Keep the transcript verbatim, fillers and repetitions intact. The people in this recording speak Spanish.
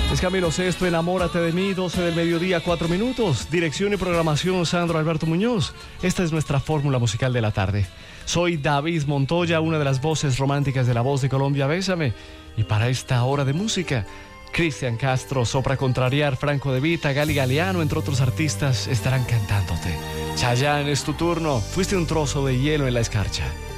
Es Camilo Sesto, Enamórate de mí, doce del mediodía, cuatro minutos. Dirección y programación, Sandro Alberto Muñoz. Esta es nuestra fórmula musical de la tarde. Soy David Montoya, una de las voces románticas de La Voz de Colombia, Bésame. Y para esta hora de música, Cristian Castro, Sopra Contrariar, Franco De Vita, Gali Galeano, entre otros artistas, estarán cantándote. Chayanne, es tu turno. Fuiste un trozo de hielo en la escarcha.